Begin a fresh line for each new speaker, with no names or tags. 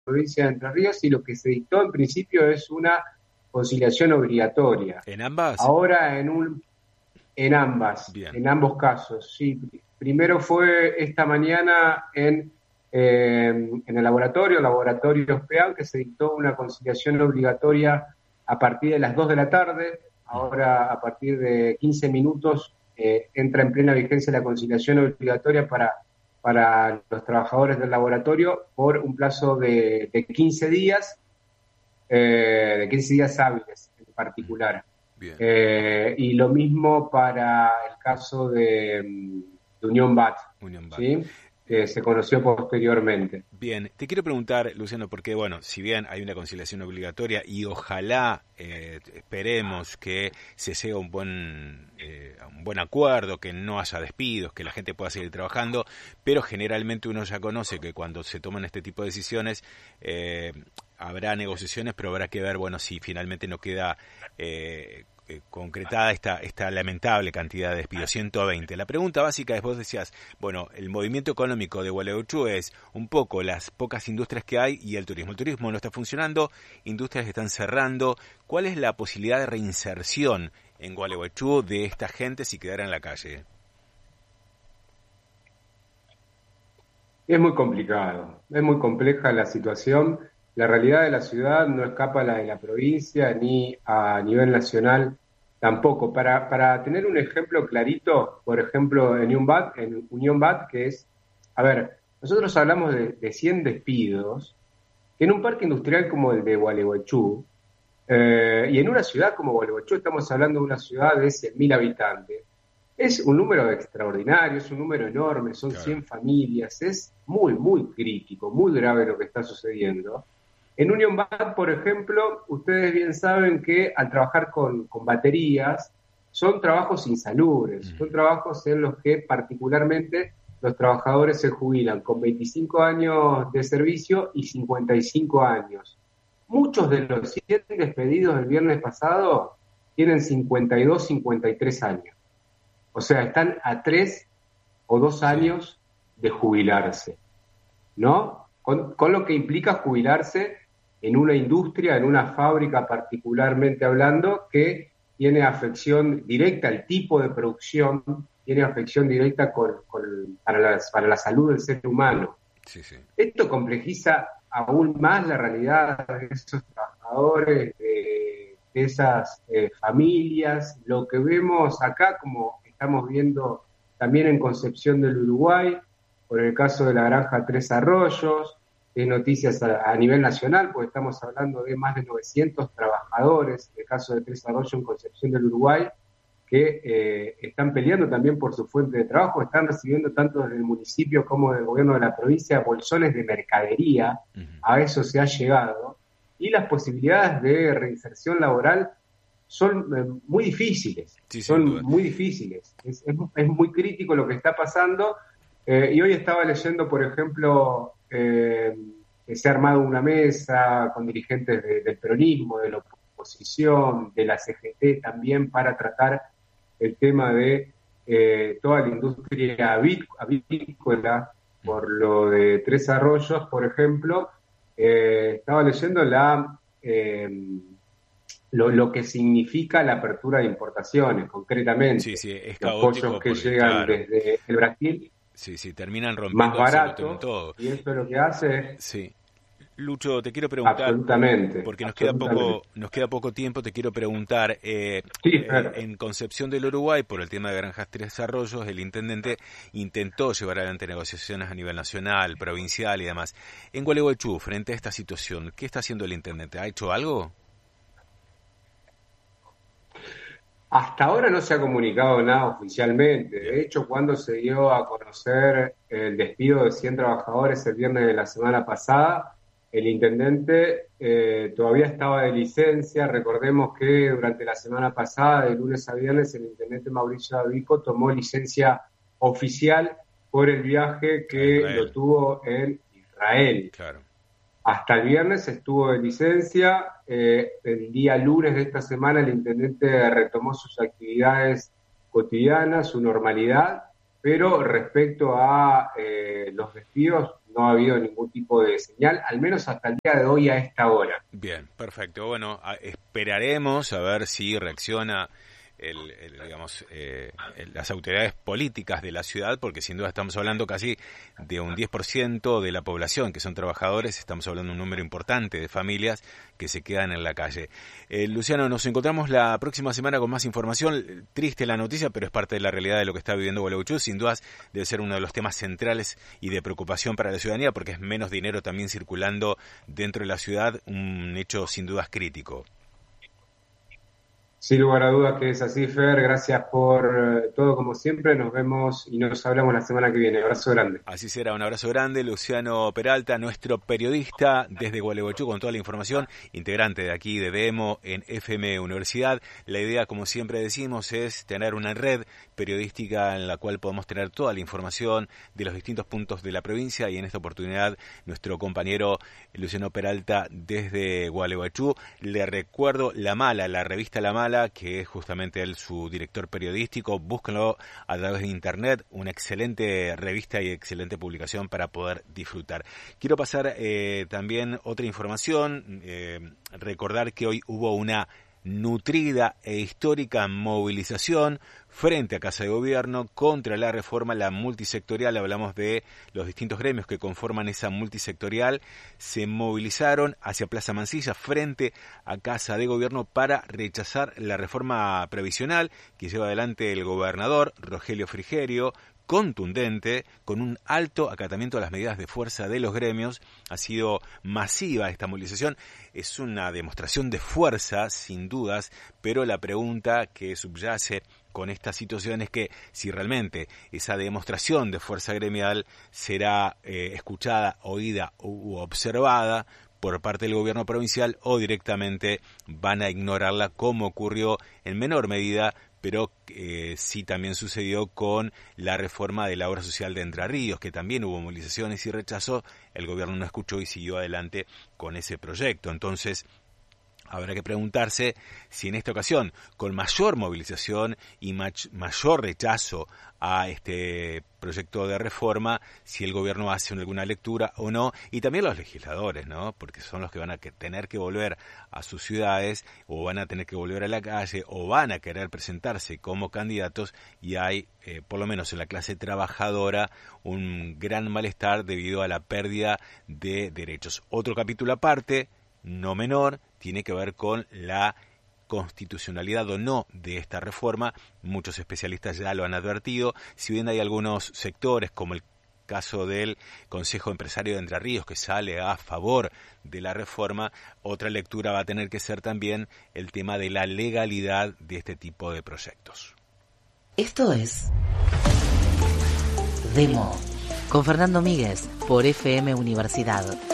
provincia de Entre Ríos, y lo que se dictó en principio es una conciliación obligatoria.
¿En ambas?
Ahora
Bien.
en ambos casos, sí. Primero fue esta mañana en el laboratorio PEAN, que se dictó una conciliación obligatoria a partir de las 2 de la tarde. Ahora, a partir de 15 minutos, entra en plena vigencia la conciliación obligatoria para los trabajadores del laboratorio por un plazo de 15 días, de 15 días hábiles en particular.
Bien.
Y lo mismo para el caso de Unión BAT,
Unión BAT.
¿sí? Que se conoció posteriormente.
Bien, te quiero preguntar, Luciano, porque bueno, si bien hay una conciliación obligatoria y ojalá esperemos que se llegue a un buen acuerdo, que no haya despidos, que la gente pueda seguir trabajando, pero generalmente uno ya conoce que cuando se toman este tipo de decisiones habrá negociaciones, pero habrá que ver, bueno, si finalmente no queda concretada esta lamentable cantidad de despidos, 120. La pregunta básica es, vos decías, bueno, el movimiento económico de Gualeguaychú es un poco las pocas industrias que hay y el turismo. El turismo no está funcionando, industrias están cerrando. ¿Cuál es la posibilidad de reinserción en Gualeguaychú de esta gente si quedara en la calle?
Es muy complicado, es muy compleja la situación. La realidad de la ciudad no escapa a la de la provincia, ni a nivel nacional tampoco. Para tener un ejemplo clarito, por ejemplo, en Unión BAT, que es, a ver, nosotros hablamos de 100 despidos, que en un parque industrial como el de Gualeguaychú, y en una ciudad como Gualeguaychú, estamos hablando de una ciudad de 100.000 habitantes, es un número extraordinario, es un número enorme, son
Claro.
100 familias, es muy, muy crítico, muy grave lo que está sucediendo. En Union Bank, por ejemplo, ustedes bien saben que al trabajar con baterías, son trabajos insalubres, son trabajos en los que particularmente los trabajadores se jubilan con 25 años de servicio y 55 años. Muchos de los 100 despedidos del viernes pasado tienen 52, 53 años. O sea, están a 3 o 2
Sí.
años de jubilarse, ¿no? Con lo que implica jubilarse en una industria, en una fábrica particularmente hablando, que tiene afección directa, el tipo de producción tiene afección directa para la salud del ser humano.
Sí, sí.
Esto complejiza aún más la realidad de esos trabajadores, de esas familias. Lo que vemos acá, como estamos viendo también en Concepción del Uruguay, por el caso de la granja Tres Arroyos, es noticias a nivel nacional, porque estamos hablando de más de 900 trabajadores, en el caso de Tres Arroyos en Concepción del Uruguay, que están peleando también por su fuente de trabajo, están recibiendo tanto desde el municipio como del gobierno de la provincia bolsones de mercadería, a eso se ha llegado, y las posibilidades de reinserción laboral son muy difíciles,
Sí, sin
son
duda.
muy difíciles, es muy crítico lo que está pasando, y hoy estaba leyendo, por ejemplo, que se ha armado una mesa con dirigentes del peronismo, de la oposición, de la CGT también, para tratar el tema de toda la industria avícola, por lo de Tres Arroyos, por ejemplo. Estaba leyendo lo que significa la apertura de importaciones,
Sí,
concretamente.
sí, es
Los pollos
caótico
que
porque,
llegan
claro,
desde el Brasil,
sí, sí, terminan
más
rompiendo absolutamente
barato,
todo.
y eso lo que hace es
Sí. Lucho, te quiero preguntar,
absolutamente,
porque
absolutamente.
nos queda poco tiempo, te quiero preguntar,
Sí, Fer.
en Concepción del Uruguay, por el tema de Granjas Tres Arroyos, el intendente intentó llevar adelante negociaciones a nivel nacional, provincial y demás. En Gualeguaychú, frente a esta situación, ¿qué está haciendo el intendente? ¿Ha hecho algo?
Hasta ahora no se ha comunicado nada oficialmente.
Bien.
De hecho, cuando se dio a conocer el despido de 100 trabajadores el viernes de la semana pasada, el intendente todavía estaba de licencia. Recordemos que durante la semana pasada, de lunes a viernes, el intendente Mauricio Davico tomó licencia oficial por el viaje
A
que lo
Israel,
tuvo en Israel.
claro.
Hasta el viernes estuvo de licencia. El día lunes de esta semana el intendente retomó sus actividades cotidianas, su normalidad, pero respecto a los despidos no ha habido ningún tipo de señal, al menos hasta el día de hoy a esta hora.
Bien, perfecto. Bueno, esperaremos a ver si reacciona las autoridades políticas de la ciudad, porque sin duda estamos hablando casi de un 10% de la población que son trabajadores, estamos hablando de un número importante de familias que se quedan en la calle. Luciano, nos encontramos la próxima semana con más información. Triste la noticia, pero es parte de la realidad de lo que está viviendo Gualeguaychú. Sin dudas debe ser uno de los temas centrales y de preocupación para la ciudadanía, porque es menos dinero también circulando dentro de la ciudad, un hecho sin dudas crítico.
Sin lugar a dudas que es así, Fer. Gracias por todo, como siempre. Nos vemos y nos hablamos la semana que viene. Abrazo grande.
Así será, un abrazo grande. Luciano Peralta, nuestro periodista desde Gualeguaychú, con toda la información, integrante de aquí de Demo en FM Universidad. La idea, como siempre decimos, es tener una red periodística en la cual podamos tener toda la información de los distintos puntos de la provincia, y en esta oportunidad nuestro compañero Luciano Peralta desde Gualeguaychú. Le recuerdo la revista La Mala, que es justamente su director periodístico. Búsquenlo a través de internet, una excelente revista y excelente publicación para poder disfrutar. Quiero pasar también otra información, recordar que hoy hubo una nutrida e histórica movilización frente a Casa de Gobierno contra la reforma, la multisectorial. Hablamos de los distintos gremios que conforman esa multisectorial. Se movilizaron hacia Plaza Mansilla frente a Casa de Gobierno para rechazar la reforma previsional que lleva adelante el gobernador Rogelio Frigerio, contundente, con un alto acatamiento a las medidas de fuerza de los gremios. Ha sido masiva esta movilización, es una demostración de fuerza, sin dudas, pero la pregunta que subyace con esta situación es que si realmente esa demostración de fuerza gremial será escuchada, oída u observada por parte del gobierno provincial, o directamente van a ignorarla, como ocurrió en menor medida, pero sí también sucedió con la reforma de la obra social de Entre Ríos, que también hubo movilizaciones y rechazo. El gobierno no escuchó y siguió adelante con ese proyecto. Entonces, habrá que preguntarse si en esta ocasión, con mayor movilización y mayor rechazo a este proyecto de reforma, si el gobierno hace alguna lectura o no, y también los legisladores, ¿no? Porque son los que van a tener que volver a sus ciudades, o van a tener que volver a la calle, o van a querer presentarse como candidatos, y hay, por lo menos en la clase trabajadora, un gran malestar debido a la pérdida de derechos. Otro capítulo aparte, no menor, tiene que ver con la constitucionalidad o no de esta reforma. Muchos especialistas ya lo han advertido, si bien hay algunos sectores, como el caso del Consejo Empresario de Entre Ríos, que sale a favor de la reforma, otra lectura va a tener que ser también el tema de la legalidad de este tipo de proyectos.
Esto es Demo, con Fernando Míguez, por FM Universidad.